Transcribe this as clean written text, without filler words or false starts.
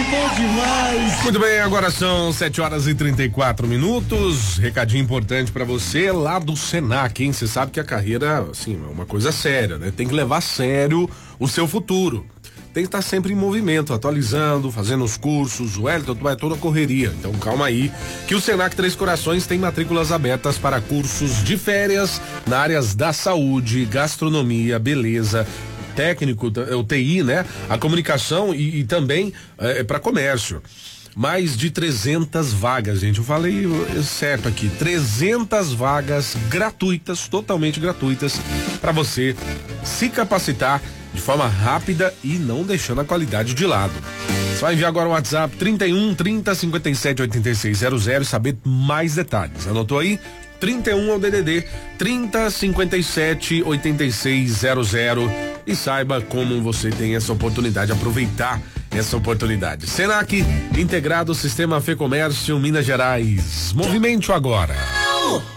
bom demais. Muito bem, agora são 7h34. Recadinho importante pra você lá do Senac, hein? Você sabe que a carreira, assim, é uma coisa séria, né? Tem que levar a sério o seu futuro. Tem que estar sempre em movimento, atualizando, fazendo os cursos. O Elton vai toda a correria. Então calma aí, que o Senac Três Corações tem matrículas abertas para cursos de férias na áreas da saúde, gastronomia, beleza, técnico, o TI, né? A comunicação e também para comércio. Mais de 300 vagas, gente. Eu falei certo aqui. 300 vagas gratuitas, totalmente gratuitas, para você se capacitar de forma rápida e não deixando a qualidade de lado. Você vai enviar agora o WhatsApp 31 30 57 86 00 e saber mais detalhes. Anotou aí? 31 é o DDD 30 57 86 00 e saiba como você tem essa oportunidade, aproveitar essa oportunidade. Senac, integrado Sistema Fê Comércio, Minas Gerais. Movimente agora.